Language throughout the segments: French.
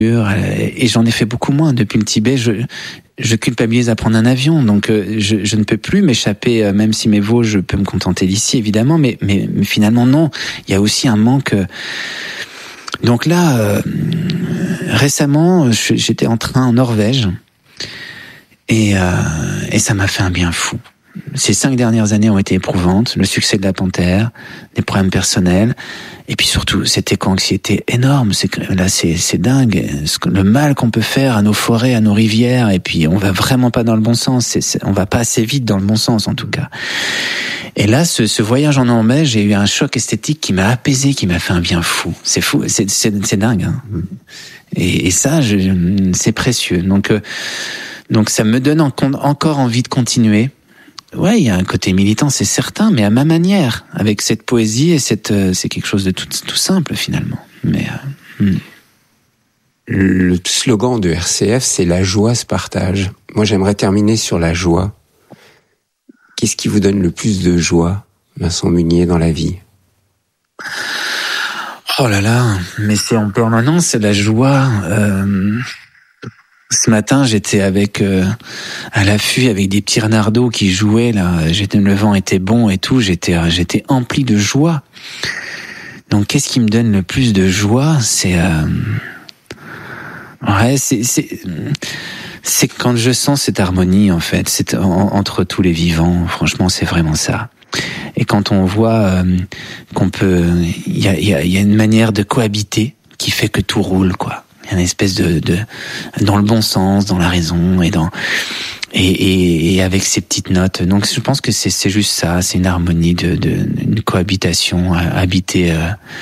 Et j'en ai fait beaucoup moins. Depuis le Tibet, je culpabilise à prendre un avion, donc je ne peux plus m'échapper, même si mes veaux, je peux me contenter d'ici, évidemment, mais finalement non. Il y a aussi un manque. Donc là, récemment, j'étais en train en Norvège, et ça m'a fait un bien fou. Ces 5 dernières années ont été éprouvantes. Le succès de la Panthère, des problèmes personnels, et puis surtout cette éco-anxiété énorme. C'est dingue. Le mal qu'on peut faire à nos forêts, à nos rivières, et puis on va vraiment pas dans le bon sens. On va pas assez vite dans le bon sens, en tout cas. Et là, ce voyage en Norvège, j'ai eu un choc esthétique qui m'a apaisé, qui m'a fait un bien fou. C'est fou, c'est dingue. Hein. Et ça, c'est précieux. Donc ça me donne encore envie de continuer. Ouais, il y a un côté militant, c'est certain, mais à ma manière, avec cette poésie et c'est quelque chose de tout simple finalement. Mais le slogan de RCF, c'est la joie se partage. Moi, j'aimerais terminer sur la joie. Qu'est-ce qui vous donne le plus de joie, Vincent Munier, dans la vie? Oh là là, mais c'est en permanence, c'est la joie. Ce matin, j'étais à l'affût avec des petits renardeaux qui jouaient là. Le vent était bon et tout. J'étais empli de joie. Donc, qu'est-ce qui me donne le plus de joie? C'est quand je sens cette harmonie en fait. C'est entre tous les vivants. Franchement, c'est vraiment ça. Et quand on voit qu'on peut, il y a une manière de cohabiter qui fait que tout roule quoi. Il y a une espèce de dans le bon sens, dans la raison et avec ces petites notes. Donc je pense que c'est juste ça, c'est une harmonie une cohabitation, habiter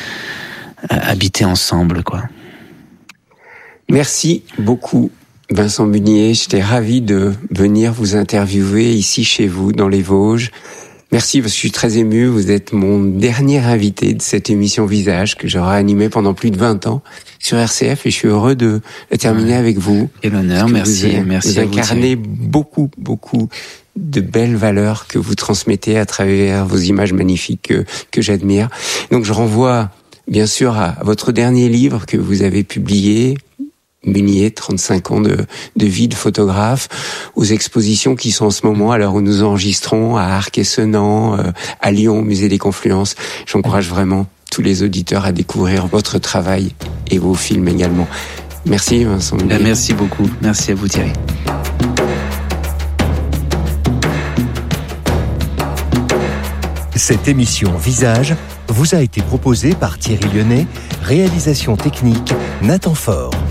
ensemble quoi. Merci beaucoup Vincent Munier, j'étais ravi de venir vous interviewer ici chez vous dans les Vosges. Merci, parce que je suis très ému. Vous êtes mon dernier invité de cette émission Visage que j'aurai animée pendant plus de 20 ans sur RCF et je suis heureux de la terminer avec vous. Quel honneur, merci. Merci vous incarnez beaucoup de belles valeurs que vous transmettez à travers vos images magnifiques que j'admire. Donc je renvoie bien sûr à votre dernier livre que vous avez publié, Munier, 35 ans de vie de photographe, aux expositions qui sont en ce moment, à l'heure où nous enregistrons, à Arc-et-Senans, à Lyon, au Musée des Confluences. J'encourage vraiment tous les auditeurs à découvrir votre travail et vos films également. Merci Vincent Munier. Merci beaucoup. Merci à vous Thierry. Cette émission Visage vous a été proposée par Thierry Lyonnais, réalisation technique Nathan Faure.